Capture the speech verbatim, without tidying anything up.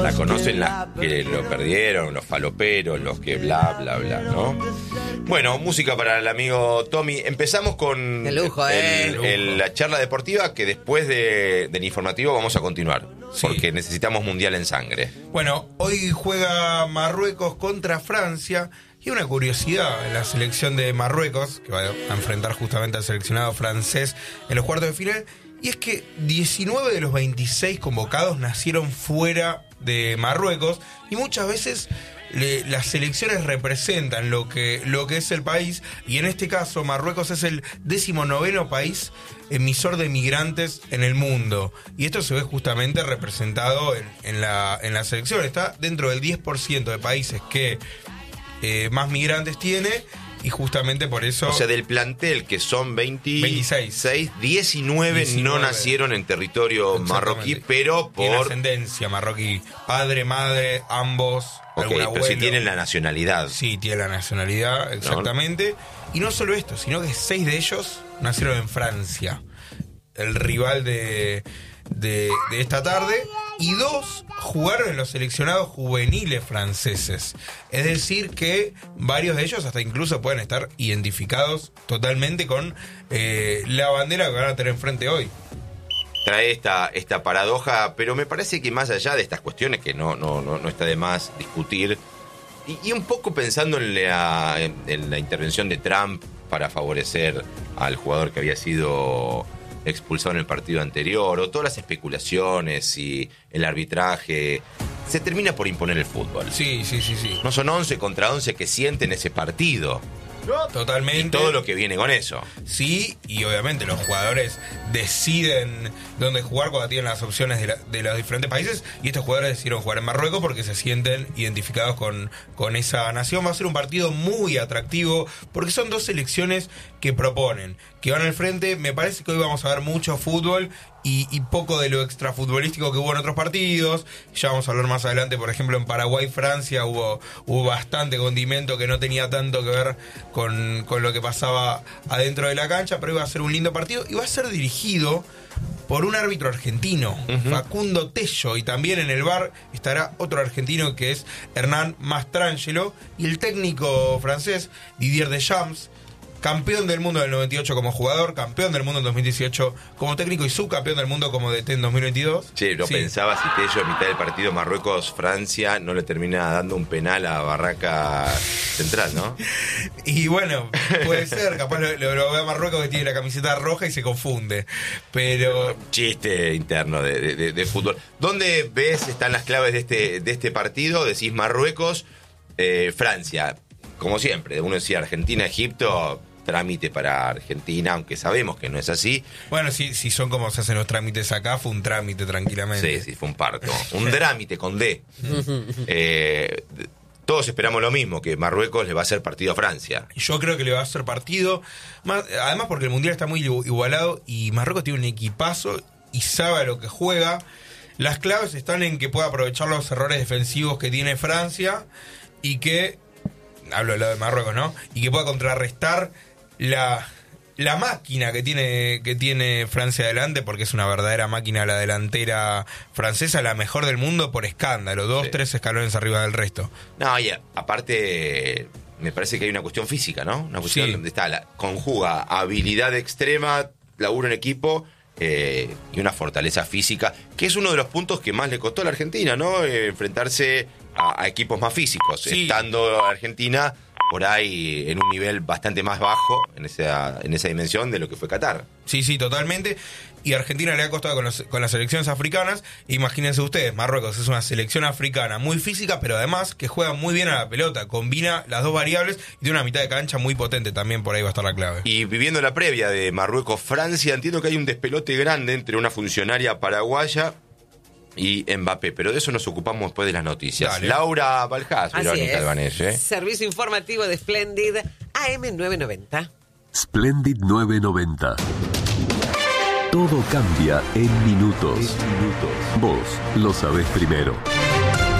la conocen las que lo perdieron, los faloperos, los que bla, bla, bla, ¿no? Bueno, música para el amigo Tommy. Empezamos con de lujo, ¿eh? el, el, la charla deportiva, que después de, del informativo vamos a continuar, sí, porque necesitamos mundial en sangre. Bueno, hoy juega Marruecos contra Francia. Y una curiosidad en la selección de Marruecos, que va a enfrentar justamente al seleccionado francés en los cuartos de final, y es que diecinueve de los veintiséis convocados nacieron fuera de Marruecos, y muchas veces le, las selecciones representan lo que, lo que es el país, y en este caso Marruecos es el decimonoveno país emisor de migrantes en el mundo, y esto se ve justamente representado en, en, la, en la selección. Está dentro del diez por ciento de países que Eh, más migrantes tiene, y justamente por eso... O sea, del plantel, que son veinte, veintiséis, diecinueve, diecinueve no nacieron en territorio marroquí, pero por... Tiene ascendencia marroquí, padre, madre, ambos, okay, algún abuelo. Pero sí tienen la nacionalidad. Sí, tienen la nacionalidad, exactamente. ¿No? Y no solo esto, sino que seis de ellos nacieron en Francia, el rival de... De, de esta tarde, y dos jugaron en los seleccionados juveniles franceses. Es decir, que varios de ellos hasta incluso pueden estar identificados totalmente con eh, la bandera que van a tener enfrente hoy. Trae esta, esta paradoja, pero me parece que más allá de estas cuestiones, que no, no, no, no está de más discutir, y, y un poco pensando en la, en, en la intervención de Trump para favorecer al jugador que había sido expulsado en el partido anterior, o todas las especulaciones y el arbitraje, se termina por imponer el fútbol. Sí, sí, sí, sí. No son once contra once que sienten ese partido. Totalmente. Y todo lo que viene con eso. Sí, y obviamente los jugadores deciden dónde jugar cuando tienen las opciones de, la, de los diferentes países, y estos jugadores decidieron jugar en Marruecos porque se sienten identificados con, con esa nación. Va a ser un partido muy atractivo porque son dos selecciones que proponen, que van al frente. Me parece que hoy vamos a ver mucho fútbol y, y poco de lo extrafutbolístico que hubo en otros partidos. Ya vamos a hablar más adelante, por ejemplo, en Paraguay-Francia hubo, hubo bastante condimento que no tenía tanto que ver con, con lo que pasaba adentro de la cancha, pero iba a ser un lindo partido y va a ser dirigido por un árbitro argentino, uh-huh. Facundo Tello, y también en el V A R estará otro argentino que es Hernán Mastrangelo, y el técnico francés Didier Deschamps, campeón del mundo del noventa y ocho como jugador, campeón del mundo en dos mil dieciocho como técnico y subcampeón del mundo como D T en dos mil veintidós. Sí, no sí. Pensaba si Tello a mitad del partido Marruecos-Francia no le termina dando un penal a Barraca Central, ¿no? Y bueno, puede ser, capaz lo, lo, lo ve a Marruecos que tiene la camiseta roja y se confunde, pero... Chiste interno de, de, de fútbol. ¿Dónde ves están las claves de este, de este partido? Decís Marruecos, eh, Francia. Como siempre, uno decía Argentina, Egipto, trámite para Argentina, aunque sabemos que no es así. Bueno, si, si son como se hacen los trámites acá, fue un trámite tranquilamente. Sí, sí, fue un parto. Un trámite con D. eh, todos esperamos lo mismo, que Marruecos le va a hacer partido a Francia. Yo creo que le va a hacer partido, más, además porque el Mundial está muy igualado y Marruecos tiene un equipazo y sabe a lo que juega. Las claves están en que pueda aprovechar los errores defensivos que tiene Francia y que... hablo del lado de Marruecos, ¿no? Y que pueda contrarrestar la, la máquina que tiene, que tiene Francia adelante, porque es una verdadera máquina la delantera francesa, la mejor del mundo por escándalo, dos, sí. tres escalones arriba del resto. No, y aparte me parece que hay una cuestión física, ¿no? Una cuestión sí. donde está la conjuga habilidad extrema, laburo en equipo eh, y una fortaleza física, que es uno de los puntos que más le costó a la Argentina, ¿no? Eh, enfrentarse a, a equipos más físicos, sí. Estando Argentina por ahí en un nivel bastante más bajo en esa, en esa dimensión de lo que fue Qatar. Sí, sí, totalmente. Y a Argentina le ha costado con, los, con las selecciones africanas. Imagínense ustedes, Marruecos es una selección africana muy física, pero además que juega muy bien a la pelota, combina las dos variables y tiene una mitad de cancha muy potente también, por ahí va a estar la clave. Y viviendo la previa de Marruecos-Francia, entiendo que hay un despelote grande entre una funcionaria paraguaya y Mbappé, pero de eso nos ocupamos después de las noticias. Dale. Laura Baljás, Verónica Albanés, ¿eh? Servicio informativo de Splendid A M nueve noventa. Splendid nueve noventa. Todo cambia en minutos. minutos. Vos lo sabés primero.